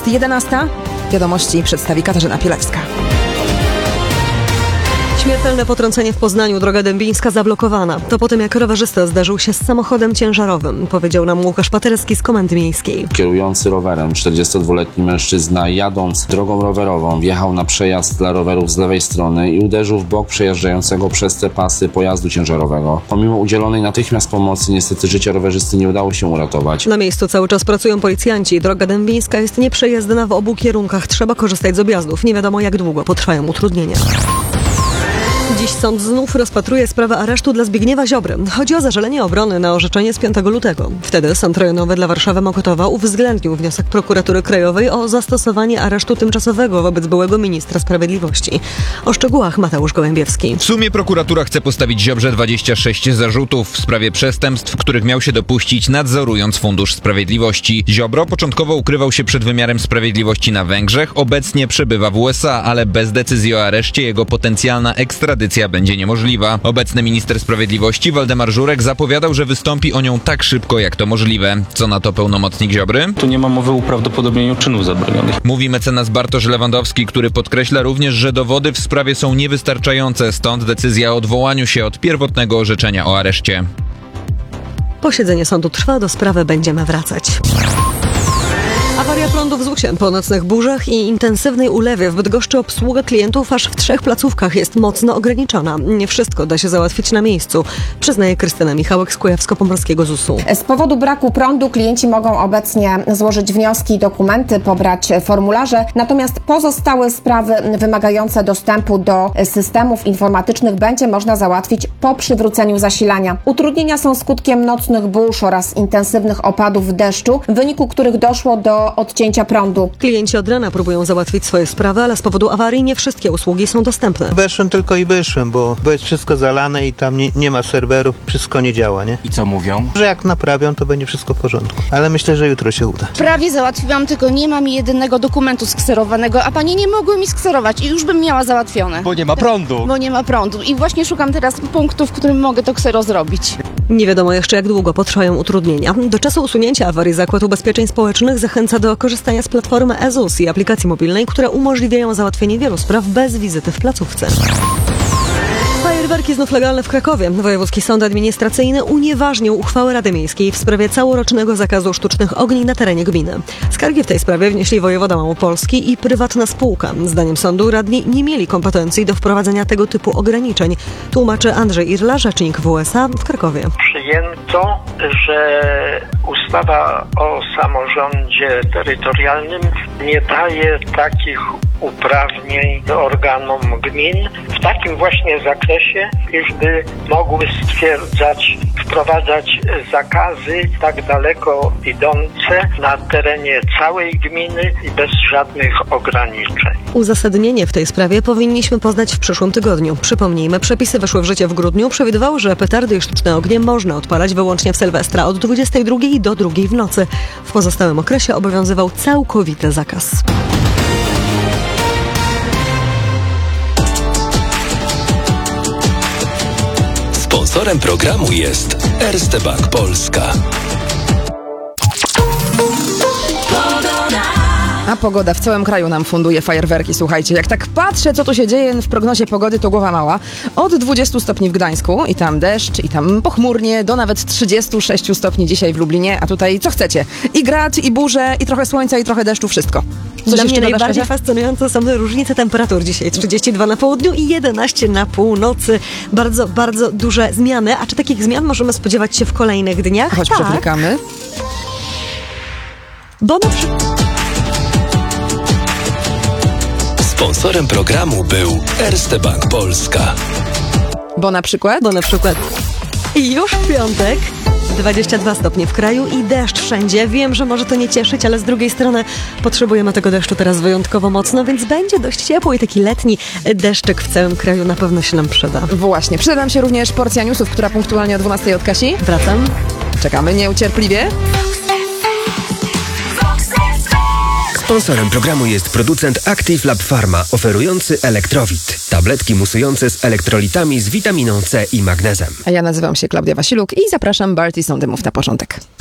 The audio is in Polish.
Jest 11. Wiadomości przedstawi Katarzyna Pielewska. Śmiertelne potrącenie w Poznaniu, droga dębińska zablokowana. To po tym, jak rowerzysta zdarzył się z samochodem ciężarowym, powiedział nam Łukasz Paterski z Komendy Miejskiej. Kierujący rowerem 42-letni mężczyzna, jadąc drogą rowerową, wjechał na przejazd dla rowerów z lewej strony i uderzył w bok przejeżdżającego przez te pasy pojazdu ciężarowego. Pomimo udzielonej natychmiast pomocy, niestety życia rowerzysty nie udało się uratować. Na miejscu cały czas pracują policjanci. Droga dębińska jest nieprzejezdna w obu kierunkach. Trzeba korzystać z objazdów. Nie wiadomo, jak długo potrwają utrudnienia. Dziś sąd znów rozpatruje sprawę aresztu dla Zbigniewa Ziobry. Chodzi o zażalenie obrony na orzeczenie z 5 lutego. Wtedy Sąd Rejonowy dla Warszawy-Mokotowa uwzględnił wniosek Prokuratury Krajowej o zastosowanie aresztu tymczasowego wobec byłego ministra sprawiedliwości. O szczegółach Mateusz Gołębiewski. W sumie prokuratura chce postawić Ziobrze 26 zarzutów w sprawie przestępstw, których miał się dopuścić, nadzorując Fundusz Sprawiedliwości. Ziobro początkowo ukrywał się przed wymiarem sprawiedliwości na Węgrzech, obecnie przebywa w USA, ale bez decyzji o areszcie jego potencjalna ekstradycja będzie niemożliwa. Obecny minister sprawiedliwości Waldemar Żurek zapowiadał, że wystąpi o nią tak szybko, jak to możliwe. Co na to pełnomocnik Ziobry? Tu nie ma mowy o uprawdopodobnieniu czynów zabronionych. Mówi mecenas Bartosz Lewandowski, który podkreśla również, że dowody w sprawie są niewystarczające, stąd decyzja o odwołaniu się od pierwotnego orzeczenia o areszcie. Posiedzenie sądu trwa, do sprawy będziemy wracać. Awaria prądu w ZUS-ie. Po nocnych burzach i intensywnej ulewie w Bydgoszczy obsługa klientów aż w 3 placówkach jest mocno ograniczona. Nie wszystko da się załatwić na miejscu, przyznaje Krystyna Michałek z Kujawsko-Pomorskiego ZUS-u. Z powodu braku prądu klienci mogą obecnie złożyć wnioski i dokumenty, pobrać formularze, natomiast pozostałe sprawy wymagające dostępu do systemów informatycznych będzie można załatwić po przywróceniu zasilania. Utrudnienia są skutkiem nocnych burz oraz intensywnych opadów deszczu, w wyniku których doszło do odcięcia prądu. Klienci od rana próbują załatwić swoje sprawy, ale z powodu awarii nie wszystkie usługi są dostępne. Weszłem tylko i wyszłem, bo jest wszystko zalane i tam nie ma serwerów, wszystko nie działa, nie? I co mówią? Że jak naprawią, to będzie wszystko w porządku. Ale myślę, że jutro się uda. Prawie załatwiłam, tylko nie mam jedynego dokumentu skserowanego, a panie nie mogły mi skserować i już bym miała załatwione. Bo nie ma prądu. Bo nie ma prądu i właśnie szukam teraz punktu, w którym mogę to ksero zrobić. Nie wiadomo jeszcze, jak długo potrwają utrudnienia. Do czasu usunięcia awarii Zakład Ubezpieczeń Społecznych zachęca do korzystania z platformy eZUS i aplikacji mobilnej, które umożliwiają załatwienie wielu spraw bez wizyty w placówce. Fajerwerki znów legalne w Krakowie. Wojewódzki Sąd Administracyjny unieważnił uchwałę Rady Miejskiej w sprawie całorocznego zakazu sztucznych ogni na terenie gminy. Skargi w tej sprawie wnieśli wojewoda małopolski i prywatna spółka. Zdaniem sądu radni nie mieli kompetencji do wprowadzenia tego typu ograniczeń, tłumaczy Andrzej Irla, rzecznik WSA w Krakowie. Przyjęto, że ustawa o samorządzie terytorialnym nie daje takich uprawnień organom gmin w takim właśnie zakresie, iżby mogły wprowadzać zakazy tak daleko idące na terenie całej gminy i bez żadnych ograniczeń. Uzasadnienie w tej sprawie powinniśmy poznać w przyszłym tygodniu. Przypomnijmy, przepisy weszły w życie w grudniu. Przewidywały, że petardy i sztuczne ognie można odpalać wyłącznie w Sylwestra od 22 do 2 w nocy. W pozostałym okresie obowiązywał całkowity zakaz. Sponsorem programu jest Erste Bank Polska. A pogoda w całym kraju nam funduje fajerwerki, słuchajcie. Jak tak patrzę, co tu się dzieje w prognozie pogody, to głowa mała. Od 20 stopni w Gdańsku i tam deszcz, i tam pochmurnie, do nawet 36 stopni dzisiaj w Lublinie. A tutaj co chcecie? I grad, i burze, i trochę słońca, i trochę deszczu, wszystko. Dla mnie najbardziej fascynujące są różnice temperatur dzisiaj. 32 na południu i 11 na północy. Bardzo, bardzo duże zmiany. A czy takich zmian możemy spodziewać się w kolejnych dniach? Choć przewlekamy. Bo na przykład... Sponsorem programu był Erste Bank Polska. Bo na przykład? I już w piątek 22 stopnie w kraju i deszcz wszędzie. Wiem, że może to nie cieszyć, ale z drugiej strony potrzebujemy tego deszczu teraz wyjątkowo mocno, więc będzie dość ciepło i taki letni deszczyk w całym kraju na pewno się nam przyda. Właśnie. Przyda nam się również porcja newsów, która punktualnie o 12 od Kasi. Wracam. Czekamy niecierpliwie. Sponsorem programu jest producent Active Lab Pharma, oferujący Elektrowit. Tabletki musujące z elektrolitami z witaminą C i magnezem. A ja nazywam się Klaudia Wasiluk i zapraszam Balti Sądymów na początek.